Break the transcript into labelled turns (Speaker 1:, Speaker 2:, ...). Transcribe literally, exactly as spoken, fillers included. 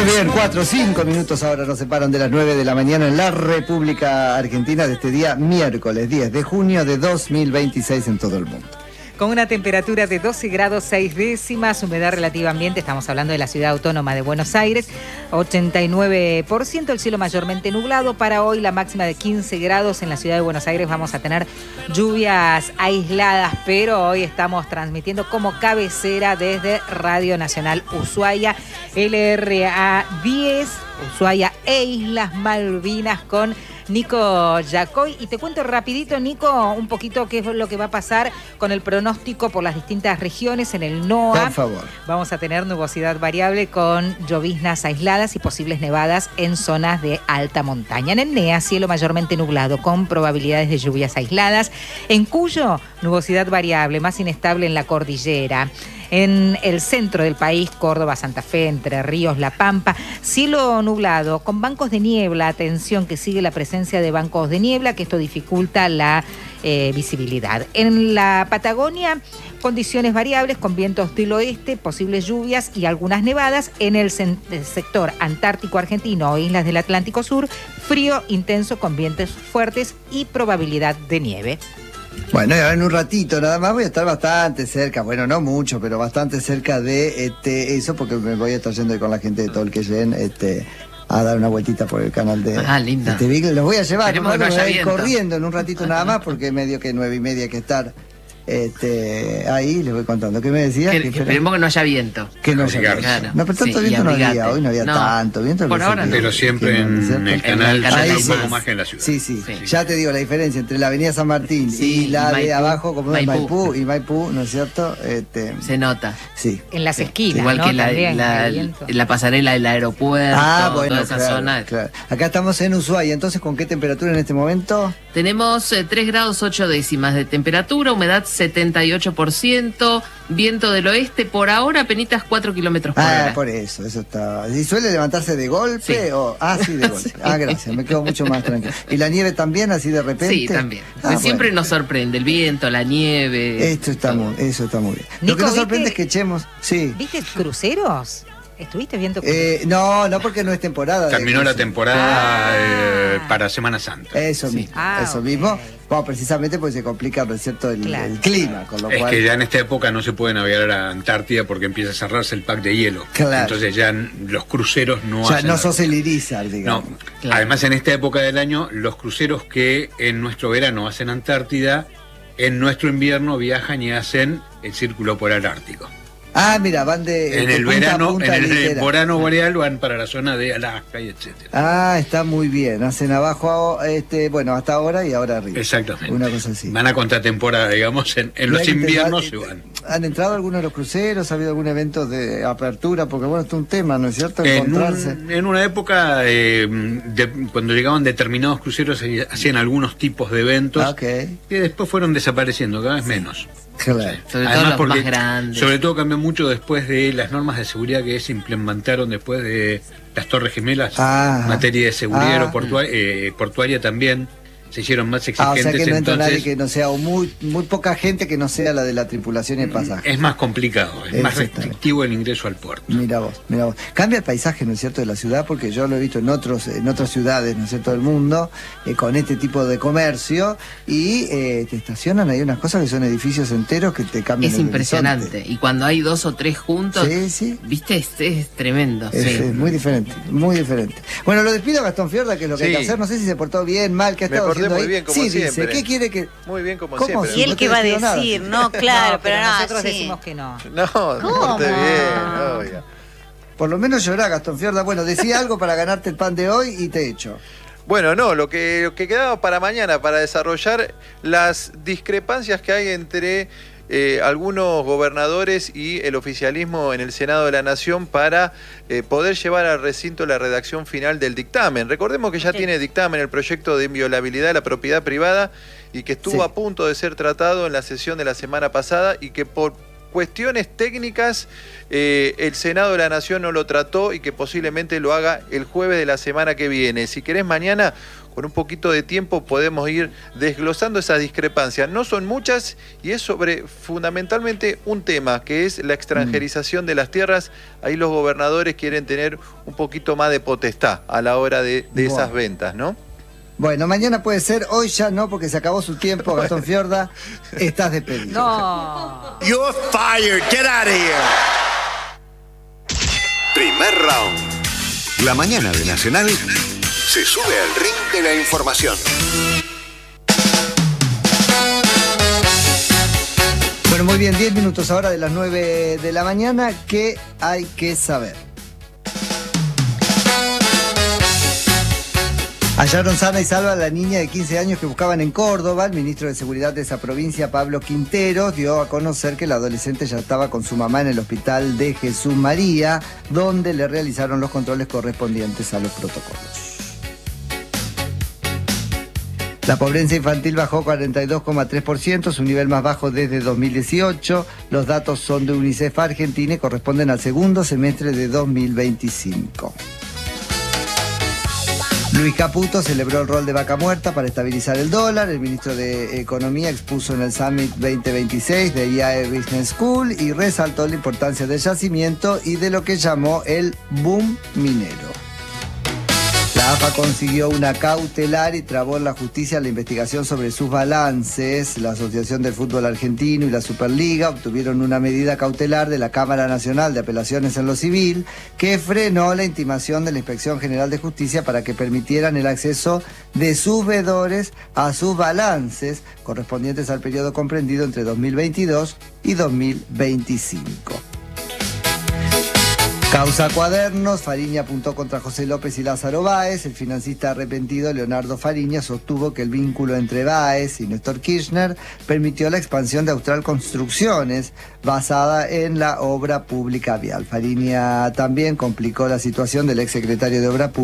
Speaker 1: bien, cuatro o cinco minutos ahora nos separan de las nueve de la mañana en la República Argentina de este día miércoles diez de junio de dos mil veintiséis en todo el mundo.
Speaker 2: Con una temperatura de doce grados seis décimas, humedad relativa ambiente, estamos hablando de la ciudad autónoma de Buenos Aires, ochenta y nueve por ciento, el cielo mayormente nublado. Para hoy la máxima de quince grados en la ciudad de Buenos Aires, vamos a tener lluvias aisladas, pero hoy estamos transmitiendo como cabecera desde Radio Nacional Ushuaia, L R A diez, Ushuaia e Islas Malvinas con Nico Yacoy. Y te cuento rapidito, Nico, un poquito qué es lo que va a pasar con el pronóstico por las distintas regiones en el NOA.
Speaker 1: Por favor.
Speaker 2: Vamos a tener nubosidad variable con lloviznas aisladas y posibles nevadas en zonas de alta montaña. En el NEA, cielo mayormente nublado con probabilidades de lluvias aisladas. En Cuyo, nubosidad variable, más inestable en la cordillera. En el centro del país, Córdoba, Santa Fe, Entre Ríos, La Pampa, cielo nublado con bancos de niebla. Atención que sigue la presencia de bancos de niebla, que esto dificulta la eh, visibilidad. En la Patagonia, condiciones variables con vientos del oeste, posibles lluvias y algunas nevadas. En el, el sector antártico argentino o islas del Atlántico Sur, frío intenso con vientos fuertes y probabilidad de nieve.
Speaker 1: Bueno, en un ratito nada más voy a estar bastante cerca, bueno, no mucho, pero bastante cerca de este eso, porque me voy a estar yendo con la gente de Tolquien este, a dar una vueltita por el canal de
Speaker 3: ah, linda.
Speaker 1: Este Beagle. Los voy a llevar,
Speaker 3: no
Speaker 1: voy a ir corriendo en un ratito nada más, porque medio que nueve y media hay que estar este, ahí, les voy contando. ¿Qué me decías?
Speaker 3: Que, que esperemos que no haya viento.
Speaker 1: Que no haya viento.
Speaker 3: Claro.
Speaker 1: No, pero tanto sí, viento no había, hoy no había no, tanto viento.
Speaker 4: Por ahora no. Pero siempre en, en el canal, en el canal
Speaker 1: un
Speaker 4: poco
Speaker 1: sí.
Speaker 4: más que en la ciudad.
Speaker 1: Sí, sí, sí. Ya te digo la diferencia entre la avenida San Martín sí, y la y Maipú, de abajo, como Maipú. Maipú y Maipú, ¿no es cierto? Este,
Speaker 3: Se nota.
Speaker 1: Sí.
Speaker 2: En las esquinas,
Speaker 3: igual
Speaker 2: ¿no?
Speaker 3: que la,
Speaker 2: También,
Speaker 3: la, la pasarela del aeropuerto,
Speaker 1: ah, bueno,
Speaker 3: toda esa
Speaker 1: claro,
Speaker 3: zona.
Speaker 1: Claro. Acá estamos en Ushuaia, entonces, ¿con qué temperatura en este momento?
Speaker 3: Tenemos eh, tres grados ocho décimas de temperatura, humedad setenta y ocho por ciento, viento del oeste, por ahora apenas cuatro kilómetros por
Speaker 1: ah,
Speaker 3: hora.
Speaker 1: Ah, por eso, eso está. ¿Y suele levantarse de golpe?
Speaker 3: Sí.
Speaker 1: O... Ah, sí, de golpe. Sí. Ah, gracias, me quedo mucho más tranquilo. ¿Y la nieve también, así de repente?
Speaker 3: Sí, también.
Speaker 1: Ah,
Speaker 3: pues siempre
Speaker 1: bueno.
Speaker 3: nos sorprende, el viento, la nieve.
Speaker 1: Esto está muy, eso está muy bien.
Speaker 2: Nico,
Speaker 1: Lo que nos
Speaker 2: ¿viste?
Speaker 1: sorprende es que echemos. Sí.
Speaker 2: ¿Viste cruceros? ¿Estuviste viendo?
Speaker 1: Eh, no, no, porque no es temporada.
Speaker 4: Terminó la temporada
Speaker 2: ah.
Speaker 4: eh, para Semana Santa.
Speaker 1: Eso
Speaker 3: sí.
Speaker 1: mismo,
Speaker 2: ah,
Speaker 1: eso
Speaker 2: okay.
Speaker 1: mismo. Bueno, precisamente porque se complica, ¿no es cierto?, el,
Speaker 2: claro.
Speaker 1: el clima, con lo
Speaker 4: es
Speaker 1: cual...
Speaker 4: que ya en esta época no se puede navegar a la Antártida porque empieza a cerrarse el pack de hielo.
Speaker 1: Claro.
Speaker 4: Entonces ya los cruceros no
Speaker 1: o sea,
Speaker 4: hacen
Speaker 1: no
Speaker 4: nada.
Speaker 1: sos el Irizar, digamos.
Speaker 4: No.
Speaker 3: Claro.
Speaker 4: Además, en esta época del año, los cruceros que en nuestro verano hacen Antártida, en nuestro invierno viajan y hacen el círculo polar ártico.
Speaker 1: Ah, mira, van de...
Speaker 4: En
Speaker 1: de
Speaker 4: el
Speaker 1: punta
Speaker 4: verano,
Speaker 1: a punta,
Speaker 4: en el
Speaker 1: literal.
Speaker 4: verano boreal van para la zona de Alaska y etcétera.
Speaker 1: Ah, está muy bien. Hacen abajo, este, bueno, hasta ahora y ahora arriba.
Speaker 4: Exactamente.
Speaker 1: Una cosa así.
Speaker 4: Van a contratemporada, digamos, en, en los inviernos se van.
Speaker 1: ¿Han entrado algunos de los cruceros? ¿Ha habido algún evento de apertura? Porque bueno, esto es un tema, ¿no es cierto?
Speaker 4: En,
Speaker 1: Encontrarse.
Speaker 4: un, en una época, eh, de, cuando llegaban determinados cruceros, se hacían algunos tipos de eventos
Speaker 1: Ah, okay.
Speaker 4: que después fueron desapareciendo, cada vez menos.
Speaker 1: Claro.
Speaker 3: Sobre todo
Speaker 4: Además,
Speaker 3: los
Speaker 4: porque,
Speaker 3: más grandes.
Speaker 4: sobre todo cambió mucho después de las normas de seguridad que se implementaron después de las Torres Gemelas,
Speaker 1: Ah,
Speaker 4: materia de seguridad
Speaker 1: ah,
Speaker 4: aeroportuaria, eh, portuaria también. Se hicieron más
Speaker 1: Ah, o
Speaker 4: exigentes,
Speaker 1: sea que no entra
Speaker 4: entonces
Speaker 1: nadie que no sea, o muy, muy poca gente que no sea la de la tripulación y el pasaje.
Speaker 4: es más complicado, es más
Speaker 1: Exactamente.
Speaker 4: restrictivo el ingreso al puerto.
Speaker 1: Mira vos, mira vos. Cambia el paisaje, ¿no es cierto?, de la ciudad, porque yo lo he visto en otros, en otras ciudades, ¿no es cierto?, del mundo, eh, con este tipo de comercio, y eh, te estacionan, hay unas cosas que son edificios enteros que te cambian
Speaker 3: Es
Speaker 1: el
Speaker 3: impresionante.
Speaker 1: horizonte.
Speaker 3: Y cuando hay dos o tres juntos,
Speaker 1: Sí, sí.
Speaker 3: viste, es, es tremendo.
Speaker 1: Es,
Speaker 3: sí.
Speaker 1: es muy diferente, muy diferente. Bueno, lo despido a Gastón Fiorda, que es lo que
Speaker 5: Sí.
Speaker 1: hay que hacer. No sé si se portó bien, mal, que ha
Speaker 5: Me
Speaker 1: estado
Speaker 5: porté
Speaker 1: haciendo
Speaker 5: muy
Speaker 1: ahí.
Speaker 5: bien, como
Speaker 1: sí,
Speaker 5: siempre.
Speaker 1: dice, ¿qué quiere que...?
Speaker 5: Muy bien, como
Speaker 1: ¿Cómo
Speaker 5: siempre.
Speaker 1: sí?
Speaker 6: ¿Y él
Speaker 1: No
Speaker 6: qué
Speaker 1: te
Speaker 6: va a
Speaker 1: despido nada.
Speaker 6: decir? No, claro,
Speaker 2: no,
Speaker 6: pero,
Speaker 2: pero
Speaker 6: no,
Speaker 2: nosotros
Speaker 6: sí.
Speaker 2: decimos que no.
Speaker 5: No, me
Speaker 6: ¿Cómo?
Speaker 5: porté bien, oiga.
Speaker 1: Por lo menos llorá, Gastón Fiorda. Bueno, decía algo para ganarte el pan de hoy y te echo.
Speaker 5: Bueno, no, lo que, lo que quedaba para mañana, para desarrollar las discrepancias que hay entre eh, algunos gobernadores y el oficialismo en el Senado de la Nación para eh, poder llevar al recinto la redacción final del dictamen. Recordemos que ya
Speaker 6: Sí.
Speaker 5: tiene dictamen el proyecto de inviolabilidad de la propiedad privada y que estuvo
Speaker 1: Sí.
Speaker 5: a punto de ser tratado en la sesión de la semana pasada y que por cuestiones técnicas eh, el Senado de la Nación no lo trató y que posiblemente lo haga el jueves de la semana que viene. Si querés mañana, con un poquito de tiempo podemos ir desglosando esas discrepancias. No son muchas y es sobre fundamentalmente un tema que es la extranjerización mm. de las tierras. Ahí los gobernadores quieren tener un poquito más de potestad a la hora de, de esas bueno. ventas, ¿no?
Speaker 1: Bueno, mañana puede ser, hoy ya no, porque se acabó su tiempo. Gastón Fiorda, estás despedido.
Speaker 2: No.
Speaker 6: You're fired. Get out of here.
Speaker 7: Primer round. La mañana de Nacional se sube al ring de la información.
Speaker 1: Bueno, muy bien, diez minutos ahora de las nueve de la mañana. ¿Qué hay que saber? Hallaron sana y salva a la niña de quince años que buscaban en Córdoba. El ministro de Seguridad de esa provincia, Pablo Quinteros, dio a conocer que la adolescente ya estaba con su mamá en el hospital de Jesús María, donde le realizaron los controles correspondientes a los protocolos. La pobreza infantil bajó cuarenta y dos coma tres por ciento, su nivel más bajo desde dos mil dieciocho. Los datos son de UNICEF Argentina y corresponden al segundo semestre de dos mil veinticinco. Luis Caputo celebró el rol de vaca muerta para estabilizar el dólar. El ministro de Economía expuso en el Summit veinte veintiséis de I A E Business School y resaltó la importancia del yacimiento y de lo que llamó el boom minero. La A F A consiguió una cautelar y trabó en la justicia la investigación sobre sus balances. La Asociación del Fútbol Argentino y la Superliga obtuvieron una medida cautelar de la Cámara Nacional de Apelaciones en lo Civil que frenó la intimación de la Inspección General de Justicia para que permitieran el acceso de sus veedores a sus balances correspondientes al periodo comprendido entre dos mil veintidós y dos mil veinticinco. Causa Cuadernos, Fariña apuntó contra José López y Lázaro Báez. El financista arrepentido Leonardo Fariña sostuvo que el vínculo entre Báez y Néstor Kirchner permitió la expansión de Austral Construcciones basada en la obra pública vial. Fariña también complicó la situación del exsecretario de Obra Pública